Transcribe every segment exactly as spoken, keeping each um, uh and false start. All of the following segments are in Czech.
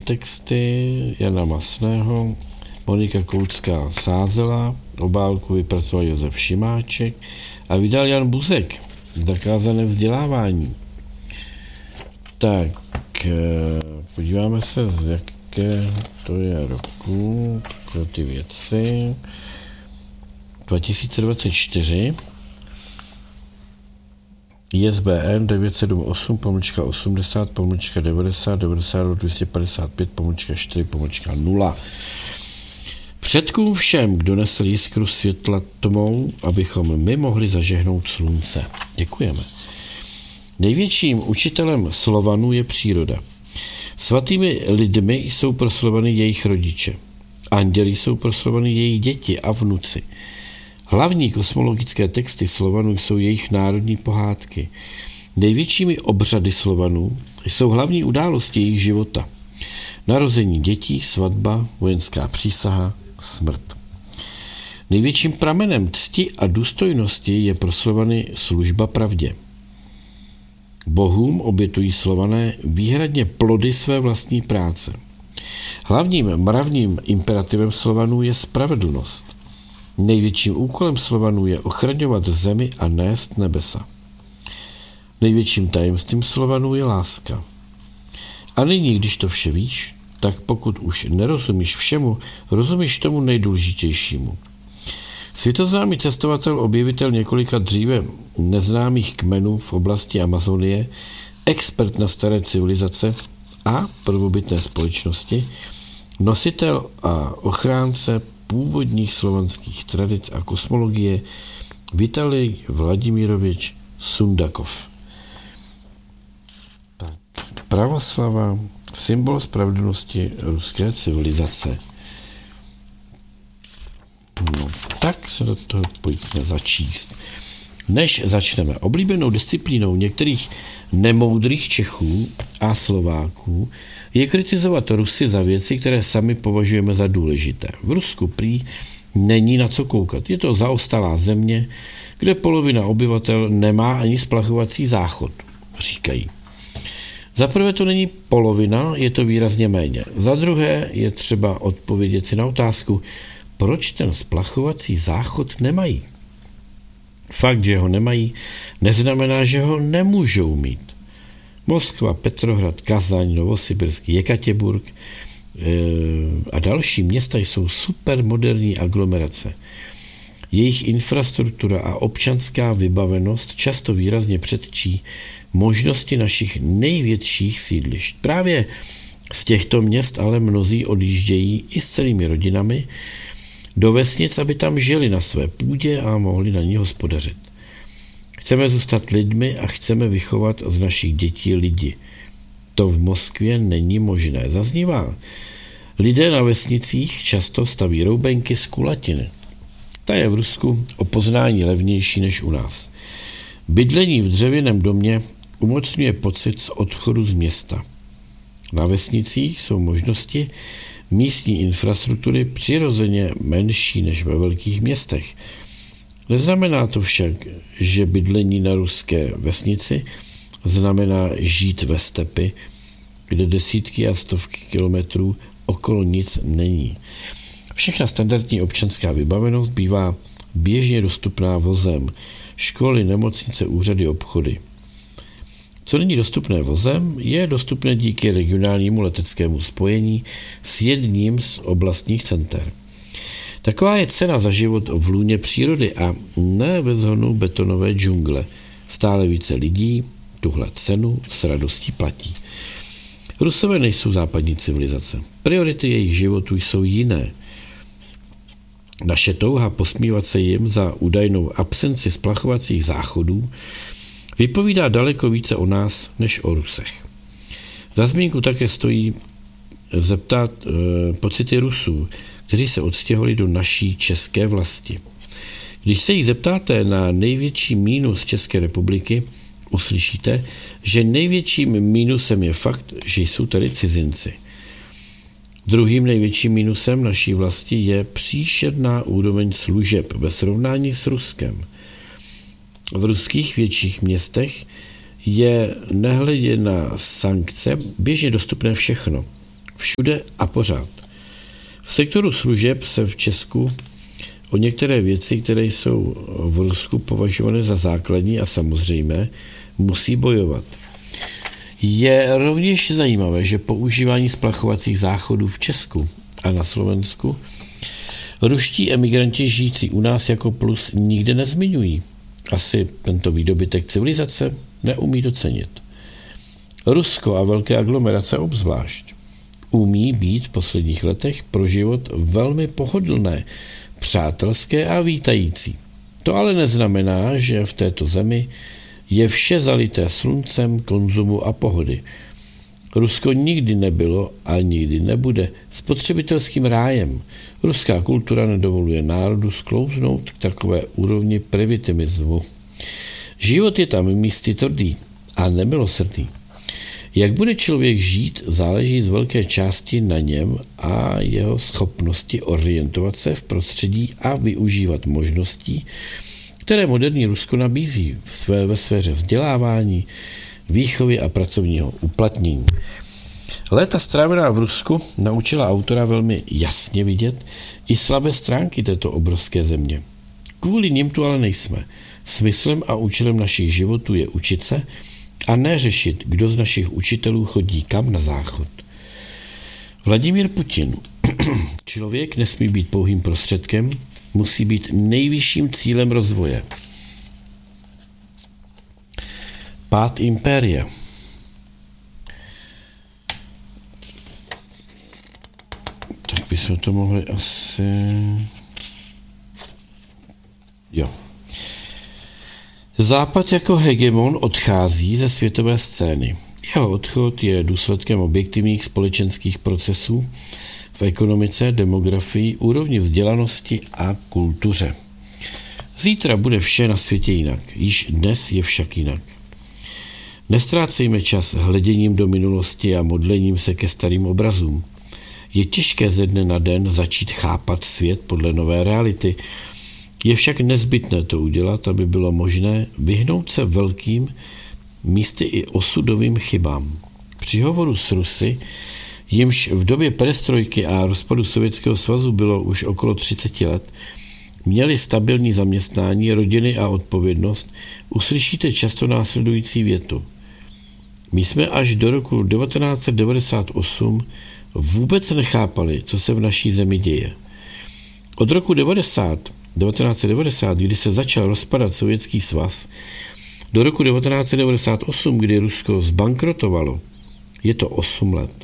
texty Jana Masného, Monika Koutská sázela, obálku vypracoval Josef Šimáček a vydal Jan Buzek, Zakázané vzdělávání. Tak, podíváme se, z jaké to je roku, pro ty věci. dva tisíce dvacet čtyři, I S B N devět sedm osm pomlčka osmdesát pomlčka devadesát devadesát dva dvě padesát pět pomlčka čtyři pomlčka nula. Předkům všem, kdo nesl jiskru světla tmou, abychom my mohli zažehnout slunce. Děkujeme. Největším učitelem Slovanů je příroda. Svatými lidmi jsou proslovány jejich rodiče. Anděli jsou proslovány jejich děti a vnuci. Hlavní kosmologické texty Slovanů jsou jejich národní pohádky. Největšími obřady Slovanů jsou hlavní události jejich života. Narození dětí, svatba, vojenská přísaha, smrt. Největším pramenem cti a důstojnosti je proslovaný služba pravdě. Bohům obětují Slované výhradně plody své vlastní práce. Hlavním mravním imperativem Slovanů je spravedlnost. Největším úkolem Slovanů je ochraňovat zemi a nést nebesa. Největším tajemstvím Slovanů je láska. A nyní, když to vše víš, tak pokud už nerozumíš všemu, rozumíš tomu nejdůležitějšímu. Světoznámý cestovatel, objevitel několika dříve neznámých kmenů v oblasti Amazonie, expert na staré civilizace a prvobytné společnosti, nositel a ochránce původních slovanských tradic a kosmologie Vitalij Vladimirovič Sundakov. Tak, pravoslava, symbol spravedlnosti ruské civilizace. No, tak se do toho pojďme začíst. Než začneme, oblíbenou disciplínou některých nemoudrých Čechů a Slováků je kritizovat Rusy za věci, které sami považujeme za důležité. V Rusku prý není na co koukat. Je to zaostalá země, kde polovina obyvatel nemá ani splachovací záchod, říkají. Za prvé to není polovina, je to výrazně méně. Za druhé je třeba odpovědět si na otázku, proč ten splachovací záchod nemají. Fakt, že ho nemají, neznamená, že ho nemůžou mít. Moskva, Petrohrad, Kazaň, Novosibirsk, Jekatěburg e, a další města jsou supermoderní aglomerace. Jejich infrastruktura a občanská vybavenost často výrazně předčí možnosti našich největších sídlišť. Právě z těchto měst ale mnozí odjíždějí i s celými rodinami do vesnic, aby tam žili na své půdě a mohli na ní hospodařit. Chceme zůstat lidmi a chceme vychovat z našich dětí lidi. To v Moskvě není možné. Zaznívá. Lidé na vesnicích často staví roubenky z kulatiny. Ta je v Rusku o poznání levnější než u nás. Bydlení v dřevěném domě umocňuje pocit z odchodu z města. Na vesnicích jsou možnosti místní infrastruktury přirozeně menší než ve velkých městech. Neznamená to však, že bydlení na ruské vesnici znamená žít ve stepi, kde desítky a stovky kilometrů okolo nic není. Všechna standardní občanská vybavenost bývá běžně dostupná vozem, školy, nemocnice, úřady, obchody. Co není dostupné vozem, je dostupné díky regionálnímu leteckému spojení s jedním z oblastních center. Taková je cena za život v lůně přírody a ne ve zhonu betonové džungle. Stále více lidí tuhle cenu s radostí platí. Rusové nejsou západní civilizace. Priority jejich životů jsou jiné. Naše touha posmívat se jim za údajnou absenci splachovacích záchodů vypovídá daleko více o nás, než o Rusech. Za zmínku také stojí zeptat e, pocity Rusů, kteří se odstěhovali do naší české vlasti. Když se jich zeptáte na největší mínus České republiky, uslyšíte, že největším mínusem je fakt, že jsou tady cizinci. Druhým největším mínusem naší vlasti je příšerná úroveň služeb ve srovnání s Ruskem. V ruských větších městech je nehledě na sankce běžně dostupné všechno. Všude a pořád. V sektoru služeb se v Česku o některé věci, které jsou v Rusku považované za základní a samozřejmé, musí bojovat. Je rovněž zajímavé, že používání splachovacích záchodů v Česku a na Slovensku ruští emigranti žijící u nás jako plus nikde nezmiňují. Asi tento výdobytek civilizace neumí docenit. Rusko a velké aglomerace obzvlášť umí být v posledních letech pro život velmi pohodlné, přátelské a vítající. To ale neznamená, že v této zemi je vše zalité sluncem, konzumu a pohody. Rusko nikdy nebylo a nikdy nebude spotřebitelským rájem. Ruská kultura nedovoluje národu sklouznout k takové úrovni primitismu. Život je tam místy tvrdý a nemilosrdný. Jak bude člověk žít, záleží z velké části na něm a jeho schopnosti orientovat se v prostředí a využívat možností, které moderní Rusko nabízí v své, ve sféře vzdělávání, výchovy a pracovního uplatnění. Léta strávená v Rusku naučila autora velmi jasně vidět i slabé stránky této obrovské země. Kvůli nim tu ale nejsme. Smyslem a účelem našich životů je učit se a ne řešit, kdo z našich učitelů chodí kam na záchod. Vladimír Putin. Člověk nesmí být pouhým prostředkem, musí být nejvyšším cílem rozvoje. Pád impéria. Tak bychom to mohli asi... Jo. Západ jako hegemon odchází ze světové scény. Jeho odchod je důsledkem objektivních společenských procesů v ekonomice, demografii, úrovni vzdělanosti a kultuře. Zítra bude vše na světě jinak, již dnes je však jinak. Nestrácejme čas hleděním do minulosti a modlením se ke starým obrazům. Je těžké ze dne na den začít chápat svět podle nové reality. Je však nezbytné to udělat, aby bylo možné vyhnout se velkým, místy i osudovým chybám. Při hovoru s Rusy, jimž v době perestrojky a rozpadu Sovětského svazu bylo už okolo třicet let, měli stabilní zaměstnání, rodiny a odpovědnost, uslyšíte často následující větu. My jsme až do roku devatenáct set devadesát osm vůbec nechápali, co se v naší zemi děje. Od roku devadesát, devatenáct set devadesát, kdy se začal rozpadat Sovětský svaz, do roku devatenáct set devadesát osm, kdy Rusko zbankrotovalo, je to osm let.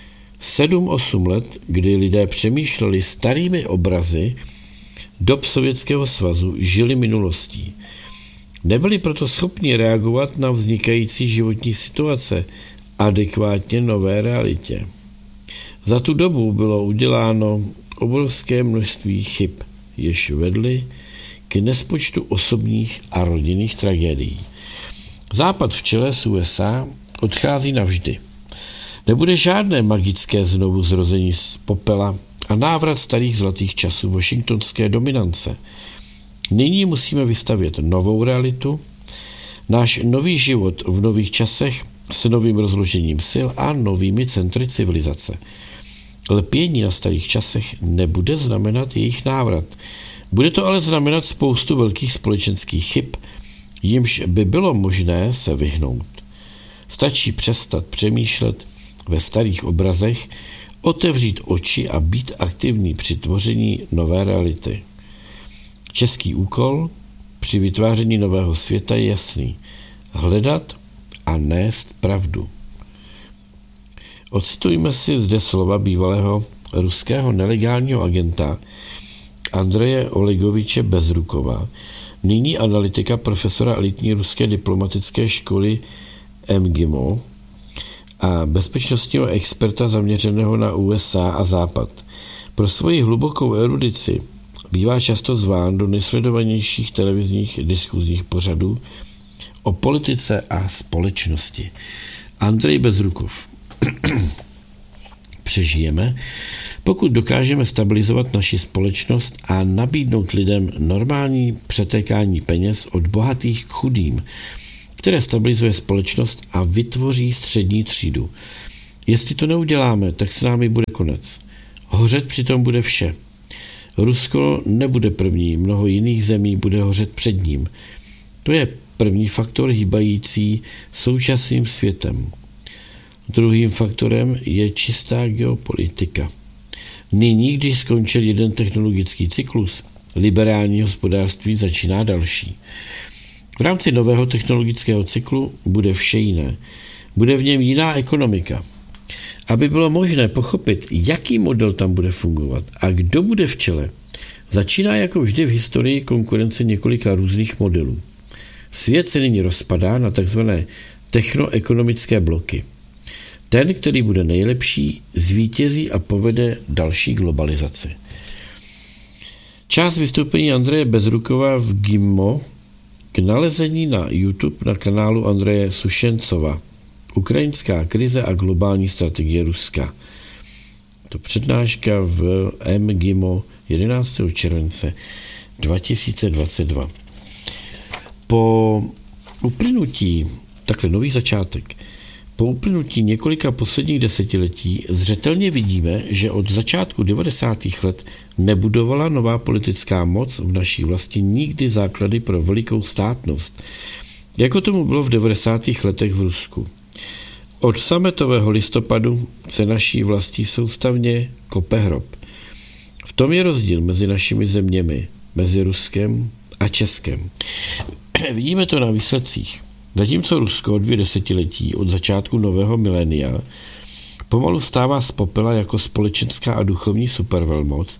sedm osm let, kdy lidé přemýšleli starými obrazy dob Sovětského svazu, žili minulostí. Nebyli proto schopni reagovat na vznikající životní situace adekvátně nové realitě. Za tu dobu bylo uděláno obrovské množství chyb, jež vedly k nespočtu osobních a rodinných tragédií. Západ v čele s U S A odchází navždy. Nebude žádné magické znovu zrození z popela a návrat starých zlatých časů washingtonské dominance. Nyní musíme vystavět novou realitu, náš nový život v nových časech s novým rozložením sil a novými centry civilizace. Lpění na starých časech nebude znamenat jejich návrat. Bude to ale znamenat spoustu velkých společenských chyb, jimž by bylo možné se vyhnout. Stačí přestat přemýšlet ve starých obrazech, otevřít oči a být aktivní při tvoření nové reality. Český úkol při vytváření nového světa je jasný. Hledat a nést pravdu. Ocitujme si zde slova bývalého ruského nelegálního agenta Andreje Olegoviče Bezrukova, nyní analytika profesora elitní ruské diplomatické školy M G I M O a bezpečnostního experta zaměřeného na U S A a Západ. Pro svoji hlubokou erudici bývá často zván do nejsledovanějších televizních diskuzních pořadů o politice a společnosti. Andrej Bezrukov. Přežijeme, pokud dokážeme stabilizovat naši společnost a nabídnout lidem normální přetékání peněz od bohatých k chudým, které stabilizuje společnost a vytvoří střední třídu. Jestli to neuděláme, tak s námi bude konec. Hořet přitom bude vše. Rusko nebude první, mnoho jiných zemí bude hořet před ním. To je první faktor hýbající současným světem. Druhým faktorem je čistá geopolitika. Nyní, když skončil jeden technologický cyklus, liberální hospodářství začíná další. V rámci nového technologického cyklu bude vše jiné. Bude v něm jiná ekonomika. Aby bylo možné pochopit, jaký model tam bude fungovat a kdo bude v čele, začíná jako vždy v historii konkurence několika různých modelů. Svět se nyní rozpadá na tzv. Technoekonomické bloky. Ten, který bude nejlepší, zvítězí a povede další globalizaci. Část vystoupení Andreje Bezrukova v Gimmo k nalezení na YouTube na kanálu Andreje Sušencova. Ukrajinská krize a globální strategie Ruska. To přednáška v M. Gimmo jedenáctého července dva tisíce dvacet dva. Po uplynutí, takhle nový začátek, po uplynutí několika posledních desetiletí zřetelně vidíme, že od začátku devadesátých let nebudovala nová politická moc v naší vlasti nikdy základy pro velikou státnost, jako tomu bylo v devadesátých letech v Rusku. Od sametového listopadu se naší vlastí soustavně kope hrob. V tom je rozdíl mezi našimi zeměmi, mezi Ruskem a Českem. Vidíme to na výsledcích. Zatímco Rusko dvě desetiletí od začátku nového milénia pomalu stává z popela jako společenská a duchovní supervelmoc,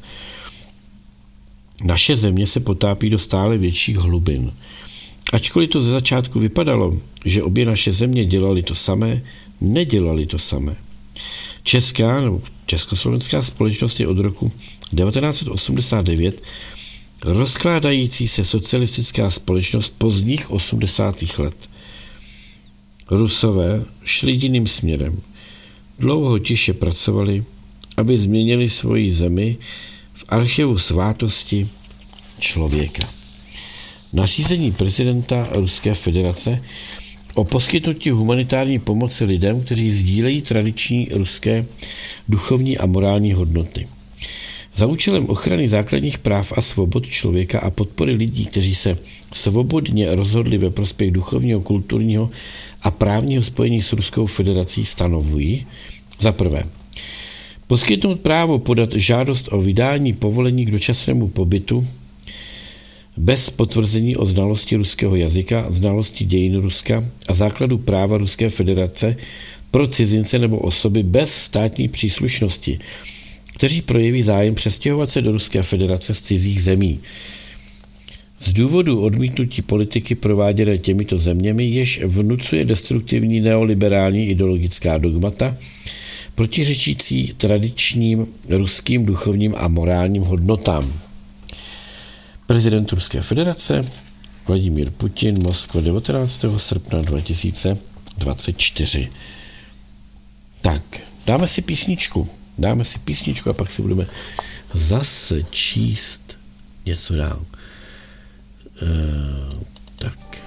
naše země se potápí do stále větších hlubin. Ačkoliv to ze začátku vypadalo, že obě naše země dělali to samé, nedělali to samé. Česká nebo československá společnost je od roku devatenáct set osmdesát devět rozkládající se socialistická společnost pozdních osmdesátých let. Rusové šli jiným směrem. Dlouho tiše pracovali, aby změnili svoji zemi v archivu svátosti člověka. Nařízení prezidenta Ruské federace o poskytnutí humanitární pomoci lidem, kteří sdílejí tradiční ruské duchovní a morální hodnoty. Za účelem ochrany základních práv a svobod člověka a podpory lidí, kteří se svobodně rozhodli ve prospěch duchovního, kulturního a právního spojení s Ruskou federací, stanovují za prvé poskytnout právo podat žádost o vydání povolení k dočasnému pobytu bez potvrzení o znalosti ruského jazyka, znalosti dějin Ruska a základu práva Ruské federace pro cizince nebo osoby bez státní příslušnosti, kteří projeví zájem přestěhovat se do Ruské federace z cizích zemí. Z důvodu odmítnutí politiky prováděné těmito zeměmi, jež vnucuje destruktivní neoliberální ideologická dogmata, protiřečící tradičním ruským duchovním a morálním hodnotám. Prezident Ruské federace Vladimír Putin, Moskva, devatenáctého srpna dva tisíce dvacet čtyři. Tak, dáme si písničku. Dáme si písničku a pak si budeme zase číst něco dál. E, tak.